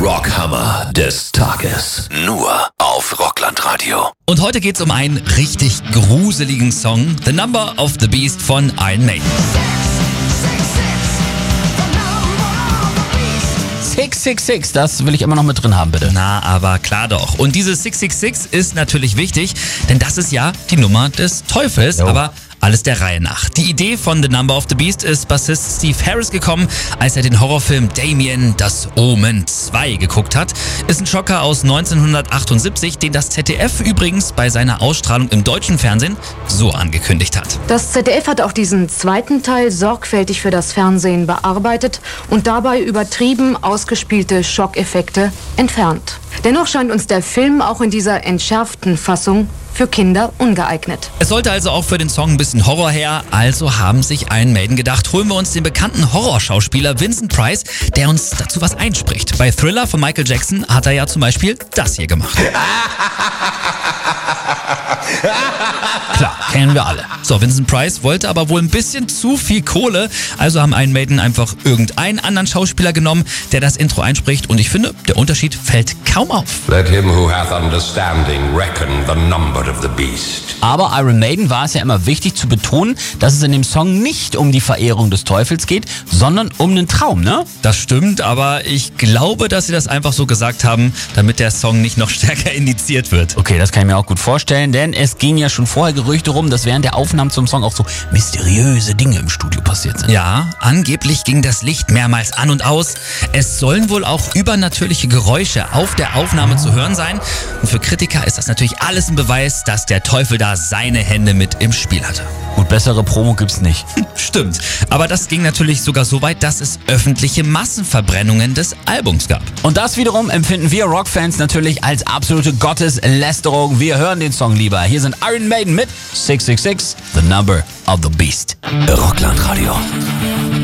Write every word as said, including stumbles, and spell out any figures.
Rockhammer des Tages. Nur auf Rocklandradio. Und heute geht's um einen richtig gruseligen Song. The Number of the Beast von Iron Maiden. six six six, das will ich immer noch mit drin haben, bitte. Na, aber klar doch. Und diese six six six ist natürlich wichtig, denn das ist ja die Nummer des Teufels, Jo. aber alles der Reihe nach. Die Idee von The Number of the Beast ist Bassist Steve Harris gekommen, als er den Horrorfilm Damien, das Omen zwei geguckt hat. Ist ein Schocker aus neunzehnhundertachtundsiebzig, den das Z D F übrigens bei seiner Ausstrahlung im deutschen Fernsehen so angekündigt hat. Das Z D F hat auch diesen zweiten Teil sorgfältig für das Fernsehen bearbeitet und dabei übertrieben ausgespielte Schockeffekte entfernt. Dennoch scheint uns der Film auch in dieser entschärften Fassung für Kinder ungeeignet. Es sollte also auch für den Song ein bisschen Horror her, also haben sich Iron Maiden gedacht, holen wir uns den bekannten Horrorschauspieler Vincent Price, der uns dazu was einspricht. Bei Thriller von Michael Jackson hat er ja zum Beispiel das hier gemacht. Klar, kennen wir alle. So, Vincent Price wollte aber wohl ein bisschen zu viel Kohle, also haben Iron Maiden einfach irgendeinen anderen Schauspieler genommen, der das Intro einspricht, und ich finde, der Unterschied fällt kaum auf. Let him who hath understanding reckon the number of the beast. Aber Iron Maiden war es ja immer wichtig zu betonen, dass es in dem Song nicht um die Verehrung des Teufels geht, sondern um einen Traum, ne? Das stimmt, aber ich glaube, dass sie das einfach so gesagt haben, damit der Song nicht noch stärker indiziert wird. Okay, das kann ich mir auch gut vorstellen, denn es ging ja schon vorher Gerüchte rum, dass während der Aufnahmen zum Song auch so mysteriöse Dinge im Studio passiert sind. Ja, angeblich ging das Licht mehrmals an und aus. Es sollen wohl auch übernatürliche Geräusche auf der Aufnahme zu hören sein. Und für Kritiker ist das natürlich alles ein Beweis, dass der Teufel da seine Hände mit im Spiel hatte. Gut, bessere Promo gibt's nicht. Stimmt, aber das ging natürlich sogar so weit, dass es öffentliche Massenverbrennungen des Albums gab. Und das wiederum empfinden wir Rockfans natürlich als absolute Gotteslästerung. Wir hören den Song lieber. Hier sind Iron Maiden mit six six six, The Number of the Beast. Rocklandradio.